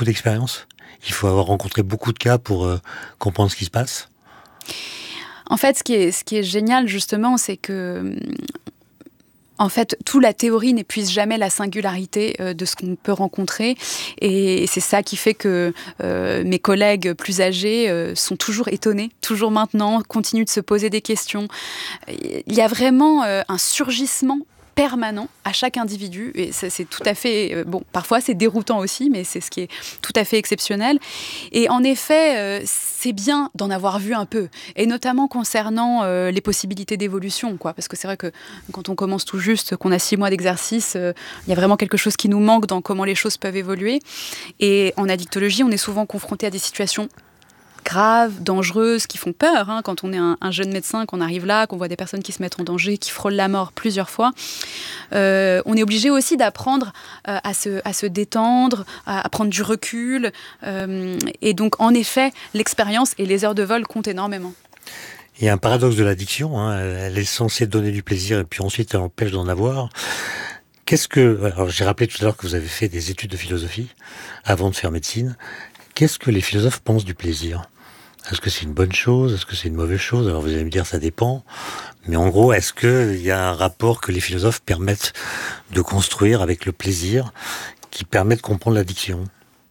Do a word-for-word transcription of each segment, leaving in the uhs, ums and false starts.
beaucoup d'expérience ? Il faut avoir rencontré beaucoup de cas pour euh, comprendre ce qui se passe ? En fait, ce qui est, ce qui est génial, justement, c'est que... En fait, toute la théorie n'épuise jamais la singularité euh, de ce qu'on peut rencontrer. Et c'est ça qui fait que euh, mes collègues plus âgés euh, sont toujours étonnés, toujours maintenant, continuent de se poser des questions. Il y a vraiment euh, un surgissement permanent à chaque individu, et ça, c'est tout à fait, euh, bon, parfois c'est déroutant aussi, mais c'est ce qui est tout à fait exceptionnel. Et en effet, euh, c'est bien d'en avoir vu un peu, et notamment concernant euh, les possibilités d'évolution, quoi, parce que c'est vrai que quand on commence tout juste, qu'on a six mois d'exercice, il euh, y a vraiment quelque chose qui nous manque dans comment les choses peuvent évoluer. Et en addictologie, on est souvent confronté à des situations graves, dangereuses, qui font peur, hein, quand on est un, un jeune médecin, qu'on arrive là, qu'on voit des personnes qui se mettent en danger, qui frôlent la mort plusieurs fois. Euh, on est obligé aussi d'apprendre euh, à, se, à se détendre, à, à prendre du recul. Euh, et donc, en effet, l'expérience et les heures de vol comptent énormément. Il y a un paradoxe de l'addiction, hein. Elle est censée donner du plaisir et puis ensuite elle empêche d'en avoir. Qu'est-ce que... Alors, j'ai rappelé tout à l'heure que vous avez fait des études de philosophie avant de faire médecine. Qu'est-ce que les philosophes pensent du plaisir ? Est-ce que c'est une bonne chose ? Est-ce que c'est une mauvaise chose ? Alors vous allez me dire, ça dépend. Mais en gros, est-ce qu'il y a un rapport que les philosophes permettent de construire avec le plaisir qui permet de comprendre l'addiction ?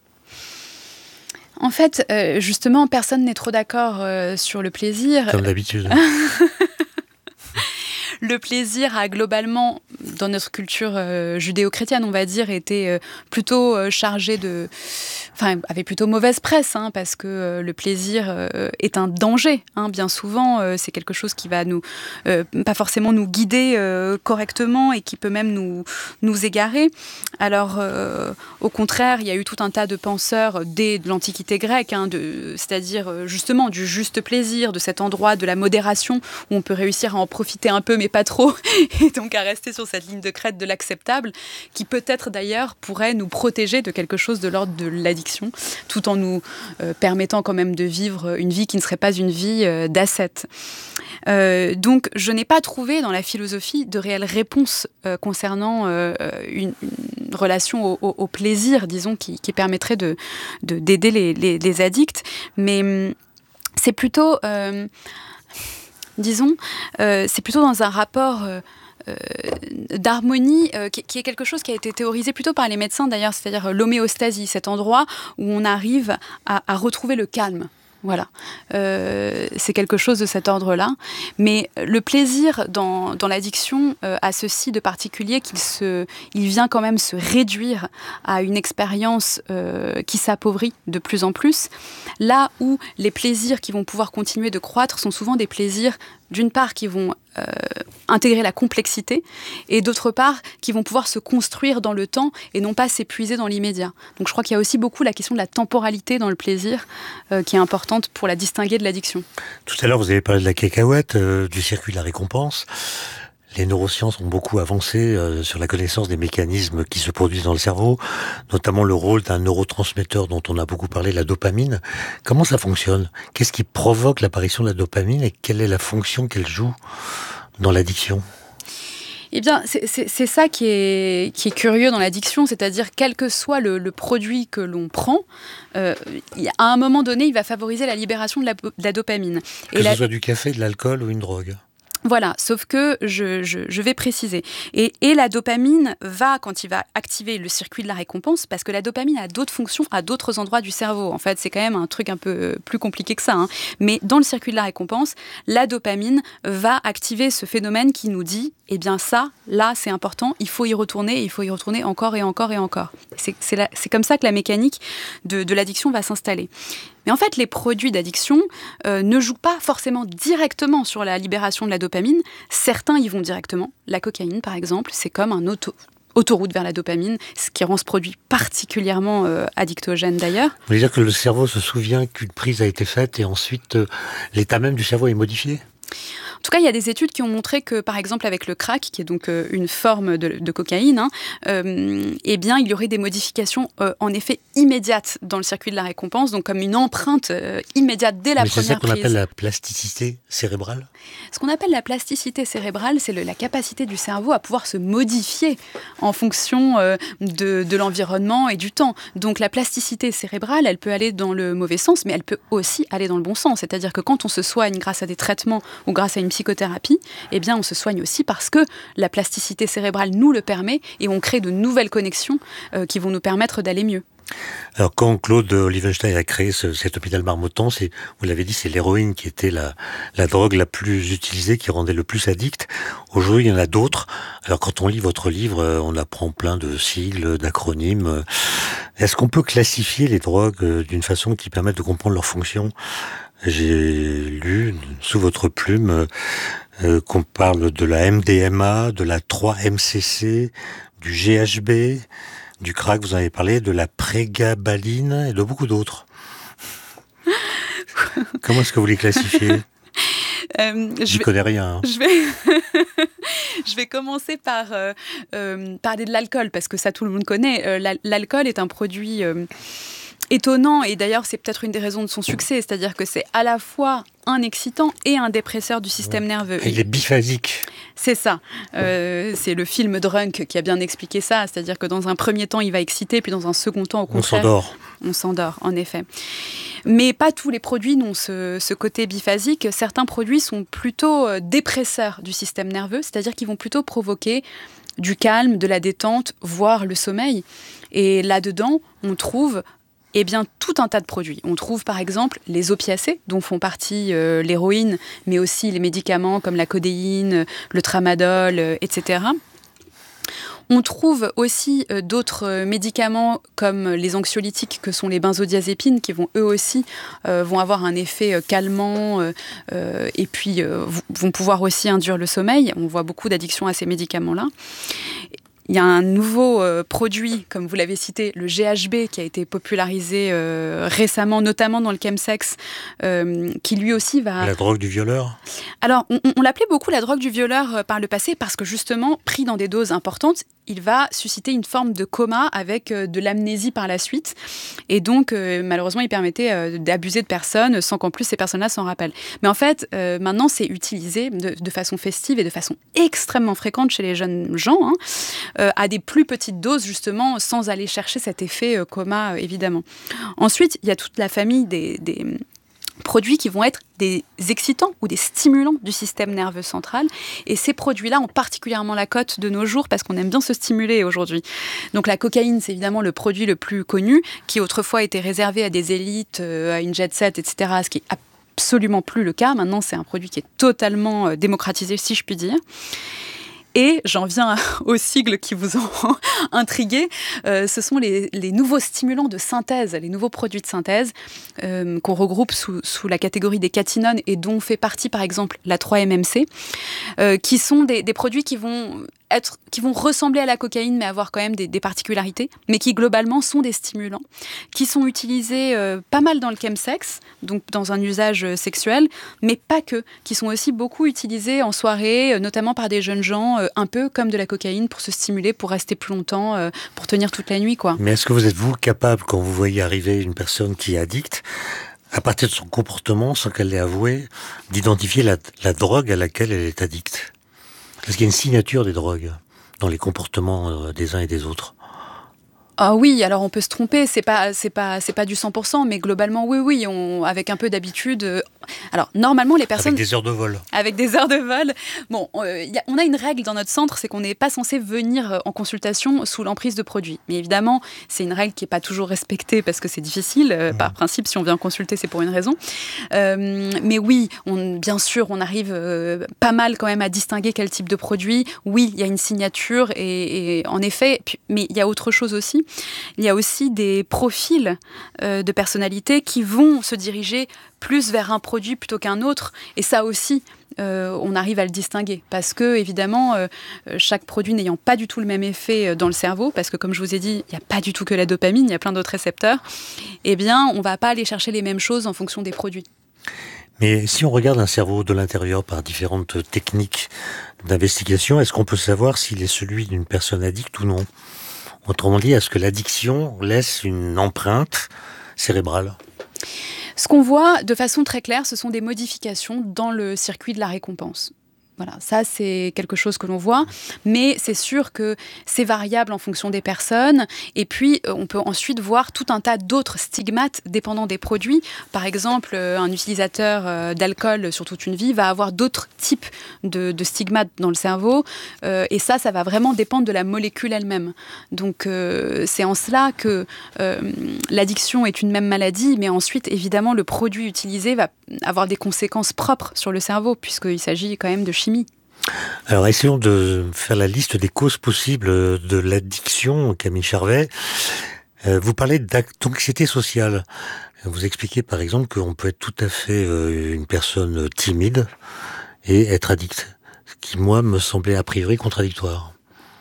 En fait, euh, justement, personne n'est trop d'accord euh, sur le plaisir. Comme d'habitude. Le plaisir a globalement, dans notre culture euh, judéo-chrétienne, on va dire, été euh, plutôt euh, chargé de... Enfin, avait plutôt mauvaise presse, hein, parce que euh, le plaisir euh, est un danger. Hein, bien souvent, euh, c'est quelque chose qui va nous... Euh, pas forcément nous guider euh, correctement et qui peut même nous, nous égarer. Alors, euh, au contraire, il y a eu tout un tas de penseurs dès l'Antiquité grecque, hein, de, c'est-à-dire justement du juste plaisir, de cet endroit de la modération où on peut réussir à en profiter un peu, mais pas trop, et donc à rester sur cette ligne de crête de l'acceptable, qui peut-être d'ailleurs pourrait nous protéger de quelque chose de l'ordre de l'addiction, tout en nous euh, permettant quand même de vivre une vie qui ne serait pas une vie euh, d'ascète. Euh, donc je n'ai pas trouvé dans la philosophie de réelle réponse euh, concernant euh, une, une relation au, au, au plaisir, disons, qui, qui permettrait de, de, d'aider les, les, les addicts, mais hum, c'est plutôt... Euh, disons, euh, c'est plutôt dans un rapport euh, euh, d'harmonie euh, qui, qui est quelque chose qui a été théorisé plutôt par les médecins d'ailleurs, c'est-à-dire l'homéostasie, cet endroit où on arrive à, à retrouver le calme. Voilà, euh, c'est quelque chose de cet ordre-là. Mais le plaisir dans, dans l'addiction euh, a ceci de particulier qu'il se, il vient quand même se réduire à une expérience euh, qui s'appauvrit de plus en plus. Là où les plaisirs qui vont pouvoir continuer de croître sont souvent des plaisirs, d'une part, qui vont euh, intégrer la complexité, et d'autre part, qui vont pouvoir se construire dans le temps et non pas s'épuiser dans l'immédiat. Donc je crois qu'il y a aussi beaucoup la question de la temporalité dans le plaisir euh, qui est importante pour la distinguer de l'addiction. Tout à l'heure, vous avez parlé de la cacahuète, euh, du circuit de la récompense. Les neurosciences ont beaucoup avancé euh, sur la connaissance des mécanismes qui se produisent dans le cerveau, notamment le rôle d'un neurotransmetteur dont on a beaucoup parlé, la dopamine. Comment ça fonctionne ? Qu'est-ce qui provoque l'apparition de la dopamine et quelle est la fonction qu'elle joue dans l'addiction ? Eh bien, c'est, c'est, c'est ça qui est, qui est curieux dans l'addiction, c'est-à-dire quel que soit le, le produit que l'on prend, euh, à un moment donné, il va favoriser la libération de la, de la dopamine. Que et ce la... soit du café, de l'alcool ou une drogue. Voilà, sauf que je, je, je vais préciser. Et, et la dopamine va, quand il va activer le circuit de la récompense, parce que la dopamine a d'autres fonctions à d'autres endroits du cerveau. En fait, c'est quand même un truc un peu plus compliqué que ça, hein. Mais dans le circuit de la récompense, la dopamine va activer ce phénomène qui nous dit, eh bien ça, là, c'est important, il faut y retourner, il faut y retourner encore et encore et encore. C'est, c'est, la, c'est comme ça que la mécanique de, de l'addiction va s'installer. Mais en fait, les produits d'addiction euh, ne jouent pas forcément directement sur la libération de la dopamine. Certains y vont directement. La cocaïne, par exemple, c'est comme un auto, autoroute vers la dopamine, ce qui rend ce produit particulièrement euh, addictogène d'ailleurs. Vous voulez dire que le cerveau se souvient qu'une prise a été faite et ensuite euh, l'état même du cerveau est modifié ? En tout cas, il y a des études qui ont montré que, par exemple, avec le crack, qui est donc euh, une forme de, de cocaïne, hein, euh, eh bien, il y aurait des modifications, euh, en effet, immédiates dans le circuit de la récompense, donc comme une empreinte euh, immédiate dès la Mais première prise. c'est ça qu'on appelle la plasticité cérébrale ? Ce qu'on appelle la plasticité cérébrale, c'est le, la capacité du cerveau à pouvoir se modifier en fonction euh, de, de l'environnement et du temps. Donc la plasticité cérébrale, elle peut aller dans le mauvais sens, mais elle peut aussi aller dans le bon sens. C'est-à-dire que quand on se soigne grâce à des traitements ou grâce à une psychothérapie, eh bien on se soigne aussi parce que la plasticité cérébrale nous le permet et on crée de nouvelles connexions euh, qui vont nous permettre d'aller mieux. Alors quand Claude Olivenstein a créé ce, cet hôpital Marmottan, c'est, vous l'avez dit, c'est l'héroïne qui était la, la drogue la plus utilisée, qui rendait le plus addict. Aujourd'hui, il y en a d'autres. Alors quand on lit votre livre, on apprend plein de sigles, d'acronymes. Est-ce qu'on peut classifier les drogues d'une façon qui permette de comprendre leur fonction ? J'ai lu sous votre plume euh, qu'on parle de la M D M A, de la trois M C C, du G H B, du crack, vous en avez parlé, de la prégabaline et de beaucoup d'autres. Comment est-ce que vous les classifiez ? euh, Je ne connais rien. Hein. Je vais... Je vais commencer par euh, euh, parler de l'alcool, parce que ça, tout le monde connaît. Euh, l'al- l'alcool est un produit euh, étonnant, et d'ailleurs, c'est peut-être une des raisons de son succès, c'est-à-dire que c'est à la fois un excitant et un dépresseur du système nerveux. Il est biphasique. C'est ça. Euh, c'est le film Drunk qui a bien expliqué ça, c'est-à-dire que dans un premier temps, il va exciter, puis dans un second temps, au contraire... On s'endort. On s'endort, en effet. Mais pas tous les produits n'ont ce, ce côté biphasique. Certains produits sont plutôt dépresseurs du système nerveux, c'est-à-dire qu'ils vont plutôt provoquer du calme, de la détente, voire le sommeil. Et là-dedans, on trouve eh bien, tout un tas de produits. On trouve par exemple les opiacés, dont font partie euh, l'héroïne, mais aussi les médicaments comme la codéine, le tramadol, euh, et cetera. On trouve aussi euh, d'autres euh, médicaments comme les anxiolytiques que sont les benzodiazépines qui vont eux aussi euh, vont avoir un effet euh, calmant euh, euh, et puis euh, vont pouvoir aussi induire le sommeil. On voit beaucoup d'addictions à ces médicaments-là. Il y a un nouveau euh, produit, comme vous l'avez cité, le G H B, qui a été popularisé euh, récemment, notamment dans le chemsex, euh, qui lui aussi va... La drogue du violeur ? Alors, on, on l'appelait beaucoup la drogue du violeur euh, par le passé, parce que justement, pris dans des doses importantes, il va susciter une forme de coma avec euh, de l'amnésie par la suite. Et donc, euh, malheureusement, il permettait euh, d'abuser de personnes sans qu'en plus ces personnes-là s'en rappellent. Mais en fait, euh, maintenant, c'est utilisé de, de façon festive et de façon extrêmement fréquente chez les jeunes gens, hein, euh, à des plus petites doses, justement, sans aller chercher cet effet euh, coma, euh, évidemment. Ensuite, il y a toute la famille des... des produits qui vont être des excitants ou des stimulants du système nerveux central. Et ces produits-là ont particulièrement la cote de nos jours parce qu'on aime bien se stimuler aujourd'hui. Donc la cocaïne, c'est évidemment le produit le plus connu, qui autrefois était réservé à des élites, euh, à une jet set, et cetera, ce qui est absolument plus le cas. Maintenant, c'est un produit qui est totalement euh, démocratisé, si je puis dire. Et j'en viens aux sigles qui vous ont intrigué. Euh, ce sont les, les nouveaux stimulants de synthèse, les nouveaux produits de synthèse euh, qu'on regroupe sous, sous la catégorie des catinones et dont fait partie par exemple la trois M M C, euh, qui sont des, des produits qui vont être, qui vont ressembler à la cocaïne mais avoir quand même des, des particularités, mais qui globalement sont des stimulants, qui sont utilisés euh, pas mal dans le chemsex, donc dans un usage sexuel, mais pas que, qui sont aussi beaucoup utilisés en soirée, euh, notamment par des jeunes gens, euh, un peu comme de la cocaïne, pour se stimuler, pour rester plus longtemps, euh, pour tenir toute la nuit, quoi. Mais est-ce que vous êtes, vous, capable, quand vous voyez arriver une personne qui est addicte, à partir de son comportement, sans qu'elle l'ait avoué, d'identifier la, la drogue à laquelle elle est addicte ? Est-ce qu'il y a une signature des drogues dans les comportements des uns et des autres ? Ah oui, alors on peut se tromper, c'est pas, c'est pas, c'est pas du cent pour cent, mais globalement, oui, oui, on, avec un peu d'habitude. Euh, alors, normalement, les personnes... Avec des heures de vol. Avec des heures de vol. Bon, euh, y a, on a une règle dans notre centre, c'est qu'on n'est pas censé venir en consultation sous l'emprise de produits. Mais évidemment, c'est une règle qui n'est pas toujours respectée parce que c'est difficile. Euh, mmh. Par principe, si on vient consulter, c'est pour une raison. Euh, mais oui, on, bien sûr, on arrive euh, pas mal quand même à distinguer quel type de produit. Oui, il y a une signature et, et en effet, puis, mais il y a autre chose aussi. Il y a aussi des profils euh, de personnalité qui vont se diriger plus vers un produit plutôt qu'un autre. Et ça aussi, euh, on arrive à le distinguer. Parce que, évidemment, euh, chaque produit n'ayant pas du tout le même effet dans le cerveau, parce que, comme je vous ai dit, il n'y a pas du tout que la dopamine, il y a plein d'autres récepteurs, eh bien, on ne va pas aller chercher les mêmes choses en fonction des produits. Mais si on regarde un cerveau de l'intérieur par différentes techniques d'investigation, est-ce qu'on peut savoir s'il est celui d'une personne addicte ou non? Autrement dit, est-ce que l'addiction laisse une empreinte cérébrale? Ce qu'on voit de façon très claire, ce sont des modifications dans le circuit de la récompense. Voilà, ça c'est quelque chose que l'on voit, mais c'est sûr que c'est variable en fonction des personnes. Et puis, on peut ensuite voir tout un tas d'autres stigmates dépendant des produits. Par exemple, un utilisateur d'alcool sur toute une vie va avoir d'autres types de, de stigmates dans le cerveau. Euh, et ça, ça va vraiment dépendre de la molécule elle-même. Donc, euh, c'est en cela que euh, l'addiction est une même maladie, mais ensuite, évidemment, le produit utilisé va avoir des conséquences propres sur le cerveau, puisqu'il s'agit quand même de chimie. Alors, essayons de faire la liste des causes possibles de l'addiction, Camille Charvet. Euh, vous parlez d'anxiété sociale. Vous expliquez par exemple qu'on peut être tout à fait euh, une personne timide et être addict, ce qui, moi, me semblait a priori contradictoire.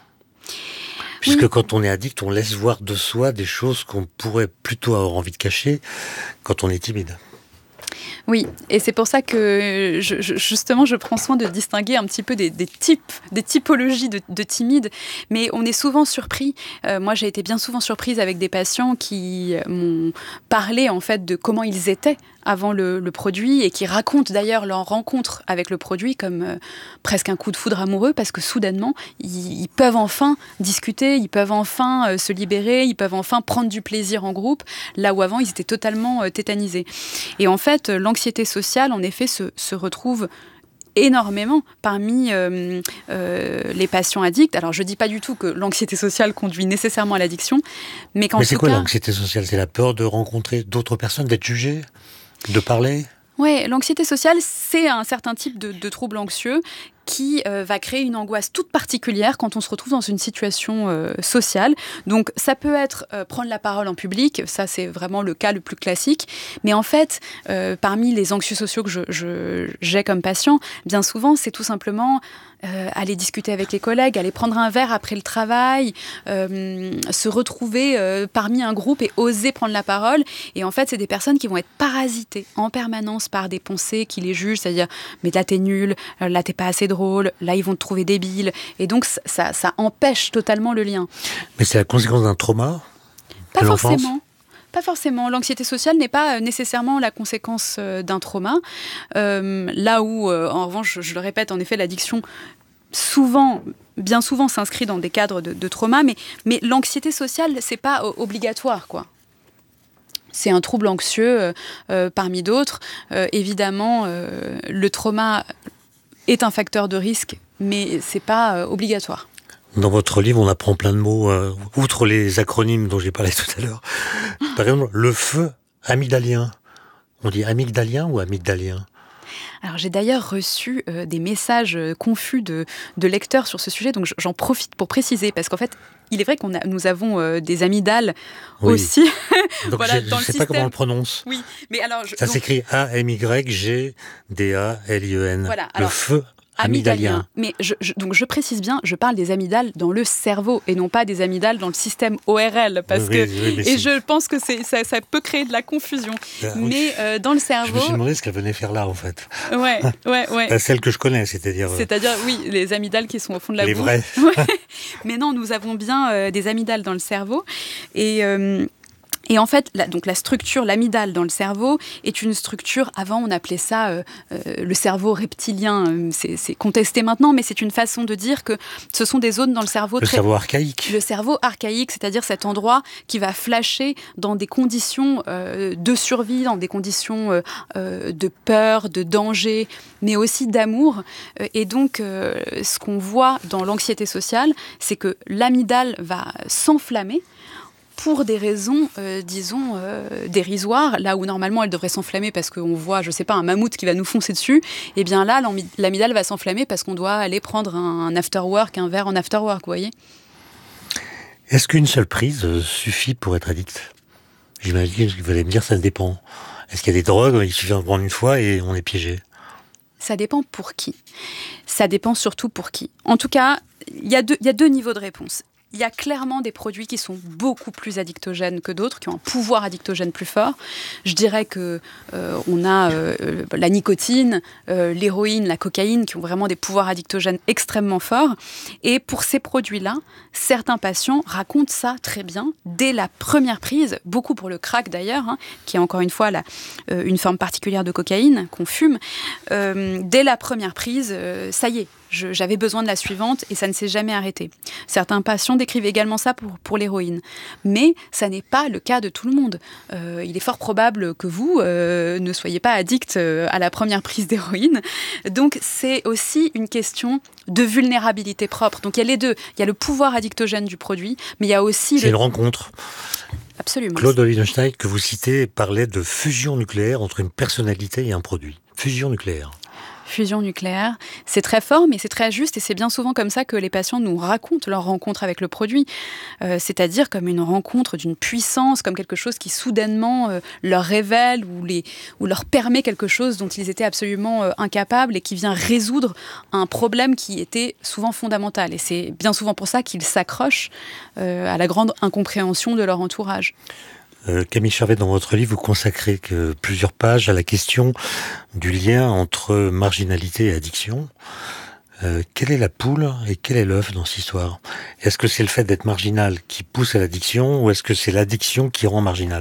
Puisque oui. Quand on est addict, on laisse voir de soi des choses qu'on pourrait plutôt avoir envie de cacher quand on est timide. Oui, et c'est pour ça que je, je, justement je prends soin de distinguer un petit peu des, des types, des typologies de, de timides, mais on est souvent surpris. Euh, moi, j'ai été bien souvent surprise avec des patients qui m'ont parlé en fait de comment ils étaient avant le, le produit et qui racontent d'ailleurs leur rencontre avec le produit comme euh, presque un coup de foudre amoureux parce que soudainement, ils, ils peuvent enfin discuter, ils peuvent enfin euh, se libérer, ils peuvent enfin prendre du plaisir en groupe, là où avant, ils étaient totalement euh, tétanisés. Et en fait, l'anxiété sociale, en effet, se, se retrouve énormément parmi euh, euh, les patients addicts. Alors, je ne dis pas du tout que l'anxiété sociale conduit nécessairement à l'addiction, mais qu'en mais tout c'est quoi cas... l'anxiété sociale? C'est la peur de rencontrer d'autres personnes, d'être jugé, de parler? Oui, l'anxiété sociale, c'est un certain type de, de trouble anxieux qui euh, va créer une angoisse toute particulière quand on se retrouve dans une situation euh, sociale. Donc, ça peut être euh, prendre la parole en public, ça c'est vraiment le cas le plus classique. Mais en fait, euh, parmi les anxieux sociaux que je, je, j'ai comme patient, bien souvent, c'est tout simplement euh, aller discuter avec les collègues, aller prendre un verre après le travail, euh, se retrouver euh, parmi un groupe et oser prendre la parole. Et en fait, c'est des personnes qui vont être parasitées en permanence par des pensées qui les jugent, c'est-à-dire « mais là t'es nul, là t'es pas assez drôle ». Là, ils vont te trouver débile. Et donc, ça, ça empêche totalement le lien. Mais c'est la conséquence d'un trauma? Pas forcément. Pas forcément. L'anxiété sociale n'est pas nécessairement la conséquence d'un trauma. Euh, là où, euh, en revanche, je, je le répète, en effet, l'addiction, souvent, bien souvent, s'inscrit dans des cadres de, de trauma. Mais, mais l'anxiété sociale, c'est pas obligatoire, quoi. C'est un trouble anxieux euh, euh, parmi d'autres. Euh, évidemment, euh, le trauma est un facteur de risque, mais c'est pas euh, obligatoire. Dans votre livre, on apprend plein de mots, euh, outre les acronymes dont j'ai parlé tout à l'heure. Par exemple, le feu amygdalien. On dit amygdalien ou amygdalien? Alors, j'ai d'ailleurs reçu euh, des messages euh, confus de, de lecteurs sur ce sujet, donc j'en profite pour préciser, parce qu'en fait, il est vrai qu'on a, nous avons euh, des amygdales oui. aussi. Donc, voilà, je ne sais pas comment on le prononce. Oui, mais alors... Je, Ça donc... s'écrit A M Y G D A L I E N. Voilà, le alors, feu amygdalien. Mais je, je, donc je précise bien, je parle des amygdales dans le cerveau et non pas des amygdales dans le système O R L. Parce oui, que, oui, et c'est... je pense que c'est, ça, ça peut créer de la confusion. Ah, mais oui. euh, dans le cerveau... Je me suis demandé ce qu'elle venait faire là, en fait. Ouais, ouais, ouais. Celle que je connais, c'est-à-dire... C'est-à-dire, oui, les amygdales qui sont au fond de la les bouche. Les vrais. Mais non, nous avons bien euh, des amygdales dans le cerveau. Et... Euh, Et en fait, la, donc la structure, l'amygdale dans le cerveau est une structure, avant on appelait ça euh, euh, le cerveau reptilien, c'est, c'est contesté maintenant, mais c'est une façon de dire que ce sont des zones dans le cerveau... Le très, cerveau archaïque. Le cerveau archaïque, c'est-à-dire cet endroit qui va flasher dans des conditions euh, de survie, dans des conditions euh, euh, de peur, de danger, mais aussi d'amour. Et donc, euh, ce qu'on voit dans l'anxiété sociale, c'est que l'amygdale va s'enflammer pour des raisons, euh, disons, euh, dérisoires, là où normalement elle devrait s'enflammer parce qu'on voit, je sais pas, un mammouth qui va nous foncer dessus, et bien là, l'amygdale va s'enflammer parce qu'on doit aller prendre un after-work, un verre en after-work, vous voyez. Est-ce qu'une seule prise suffit pour être addict? J'imagine que vous allez me dire, ça dépend. Est-ce qu'il y a des drogues, il suffit d'en prendre une fois et on est piégé? Ça dépend pour qui. Ça dépend surtout pour qui. En tout cas, il y a deux, il y a deux niveaux de réponse. il y a clairement des produits qui sont beaucoup plus addictogènes que d'autres, qui ont un pouvoir addictogène plus fort. Je dirais que euh, on a euh, la nicotine, euh, l'héroïne, la cocaïne, qui ont vraiment des pouvoirs addictogènes extrêmement forts. Et pour ces produits-là, certains patients racontent ça très bien dès la première prise, beaucoup pour le crack d'ailleurs, hein, qui est encore une fois la, euh, une forme particulière de cocaïne qu'on fume. Euh, dès la première prise, euh, ça y est. Je, j'avais besoin de la suivante et ça ne s'est jamais arrêté. Certains patients décrivent également ça pour, pour l'héroïne. Mais ça n'est pas le cas de tout le monde. Euh, il est fort probable que vous euh, ne soyez pas addict euh, à la première prise d'héroïne. Donc c'est aussi une question de vulnérabilité propre. Donc il y a les deux. Il y a le pouvoir addictogène du produit, mais il y a aussi... C'est le... une rencontre. Absolument. Claude Olivenstein, que vous citez, parlait de fusion nucléaire entre une personnalité et un produit. Fusion nucléaire. Fusion nucléaire, c'est très fort, mais c'est très juste et c'est bien souvent comme ça que les patients nous racontent leur rencontre avec le produit, euh, c'est-à-dire comme une rencontre d'une puissance, comme quelque chose qui soudainement euh, leur révèle ou, les, ou leur permet quelque chose dont ils étaient absolument euh, incapables et qui vient résoudre un problème qui était souvent fondamental. Et c'est bien souvent pour ça qu'ils s'accrochent euh, à la grande incompréhension de leur entourage. Euh, Camille Charvet, dans votre livre, vous consacrez que plusieurs pages à la question du lien entre marginalité et addiction. Euh, quelle est la poule et quel est l'œuf dans cette histoire ? Est-ce que c'est le fait d'être marginal qui pousse à l'addiction ou est-ce que c'est l'addiction qui rend marginal ?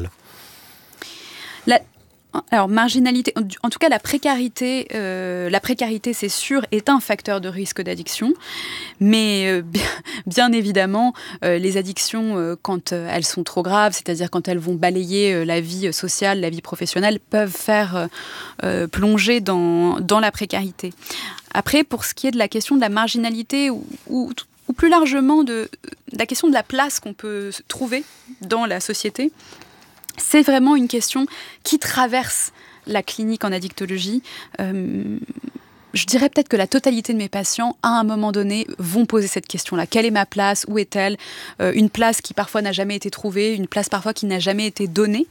La... Alors, marginalité, en tout cas, la précarité, euh, la précarité, c'est sûr, est un facteur de risque d'addiction. Mais euh, bien, bien évidemment, euh, les addictions, euh, quand euh, elles sont trop graves, c'est-à-dire quand elles vont balayer euh, la vie sociale, la vie professionnelle, peuvent faire euh, plonger dans, dans la précarité. Après, pour ce qui est de la question de la marginalité ou, ou, ou plus largement de, de la question de la place qu'on peut trouver dans la société, c'est vraiment une question qui traverse la clinique en addictologie. Euh, je dirais peut-être que la totalité de mes patients, à un moment donné, vont poser cette question-là. Quelle est ma place ? Où est-elle ? euh, Une place qui parfois n'a jamais été trouvée, une place parfois qui n'a jamais été donnée.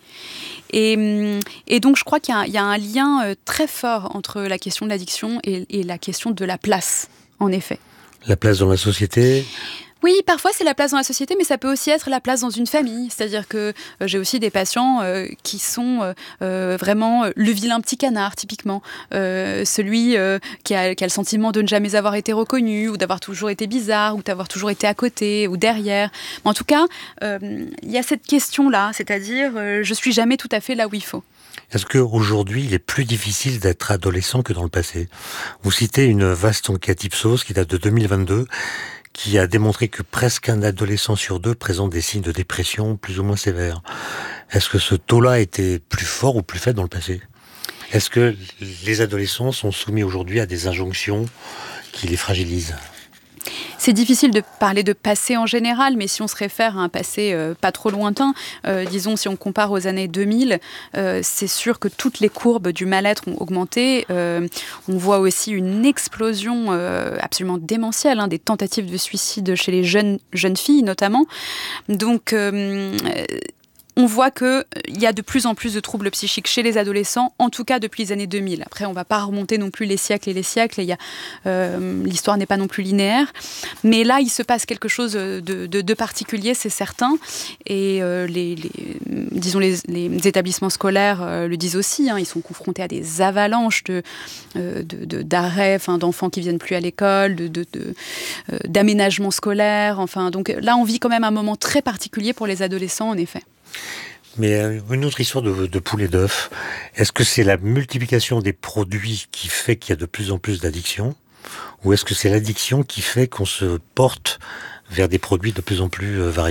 Et, et donc je crois qu'il y a, il y a un lien très fort entre la question de l'addiction et, et la question de la place, en effet. La place dans la société ? Oui, parfois c'est la place dans la société, mais ça peut aussi être la place dans une famille. C'est-à-dire que euh, j'ai aussi des patients euh, qui sont euh, vraiment euh, le vilain petit canard, typiquement. Euh, celui euh, qui, a, qui a le sentiment de ne jamais avoir été reconnu, ou d'avoir toujours été bizarre, ou d'avoir toujours été à côté, ou derrière. Mais en tout cas, euh, il y a cette question-là, c'est-à-dire euh, je suis jamais tout à fait là où il faut. Est-ce qu'aujourd'hui, il est plus difficile d'être adolescent que dans le passé ? Vous citez une vaste enquête Ipsos qui date de deux mille vingt-deux, qui a démontré que presque un adolescent sur deux présente des signes de dépression plus ou moins sévères. Est-ce que ce taux-là était plus fort ou plus faible dans le passé ? Est-ce que les adolescents sont soumis aujourd'hui à des injonctions qui les fragilisent ? C'est difficile de parler de passé en général, mais si on se réfère à un passé euh, pas trop lointain, euh, disons si on compare aux années deux mille, euh, c'est sûr que toutes les courbes du mal-être ont augmenté. Euh, on voit aussi une explosion euh, absolument démentielle, hein, des tentatives de suicide chez les jeunes, jeunes filles notamment. Donc... Euh, on voit qu'il y a de plus en plus de troubles psychiques chez les adolescents, en tout cas depuis les années deux mille. Après, on ne va pas remonter non plus les siècles et les siècles. Il y a, euh, l'histoire n'est pas non plus linéaire. Mais là, il se passe quelque chose de, de, de particulier, c'est certain. Et euh, les, les, disons les, les établissements scolaires euh, le disent aussi. Hein, ils sont confrontés à des avalanches de, euh, de, de, d'arrêts, enfin, d'enfants qui ne viennent plus à l'école, de, de, de, euh, d'aménagements scolaires. Enfin, donc là, on vit quand même un moment très particulier pour les adolescents, en effet. Mais une autre histoire de, de poule et d'œuf, est-ce que c'est la multiplication des produits qui fait qu'il y a de plus en plus d'addictions ? Ou est-ce que c'est l'addiction qui fait qu'on se porte vers des produits de plus en plus variés ?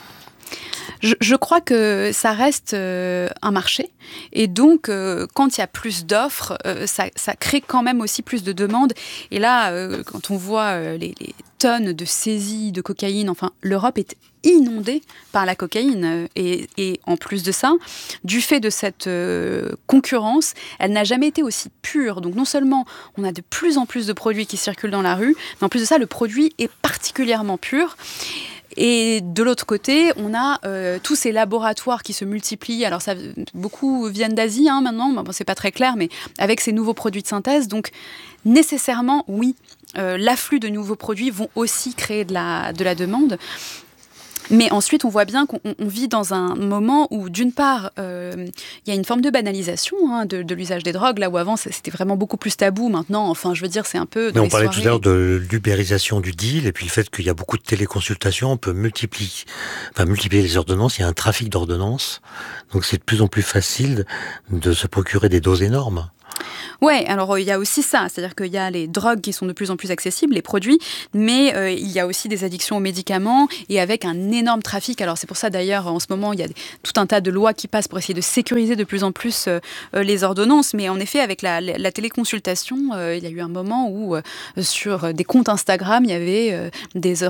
Je, je crois que ça reste euh, un marché et donc euh, quand il y a plus d'offres, euh, ça, ça crée quand même aussi plus de demandes. Et là, euh, quand on voit euh, les, les tonnes de saisies de cocaïne, enfin l'Europe est inondée par la cocaïne et, et en plus de ça, du fait de cette euh, concurrence, elle n'a jamais été aussi pure. Donc non seulement on a de plus en plus de produits qui circulent dans la rue, mais en plus de ça, le produit est particulièrement pur. Et de l'autre côté, on a euh, tous ces laboratoires qui se multiplient. Alors, ça, beaucoup viennent d'Asie hein, maintenant, bon, c'est pas très clair, mais avec ces nouveaux produits de synthèse. Donc, nécessairement, oui, euh, l'afflux de nouveaux produits vont aussi créer de la, de la demande. Mais ensuite, on voit bien qu'on on vit dans un moment où, d'une part, euh, il y a une forme de banalisation hein, de, de l'usage des drogues, là où avant, c'était vraiment beaucoup plus tabou. Maintenant, enfin, je veux dire, c'est un peu... Mais on parlait soirées... tout à l'heure de l'ubérisation du deal, et puis le fait qu'il y a beaucoup de téléconsultations, on peut multiplier, enfin, multiplier les ordonnances, il y a un trafic d'ordonnances, donc c'est de plus en plus facile de se procurer des doses énormes. Ouais, alors il y a aussi ça, c'est-à-dire qu'il y a les drogues qui sont de plus en plus accessibles, les produits, mais euh, il y a aussi des addictions aux médicaments et avec un énorme trafic. Alors c'est pour ça d'ailleurs en ce moment il y a tout un tas de lois qui passent pour essayer de sécuriser de plus en plus euh, les ordonnances, mais en effet avec la, la, la téléconsultation, euh, il y a eu un moment où euh, sur des comptes Instagram il y avait euh, des